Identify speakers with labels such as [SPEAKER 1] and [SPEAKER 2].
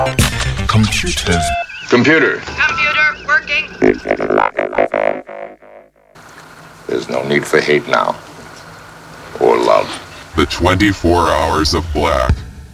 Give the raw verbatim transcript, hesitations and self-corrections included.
[SPEAKER 1] Computers.
[SPEAKER 2] Computer.
[SPEAKER 3] Computer working.
[SPEAKER 2] There's no need for hate now. Or love.
[SPEAKER 4] The twenty-four Hours of Black.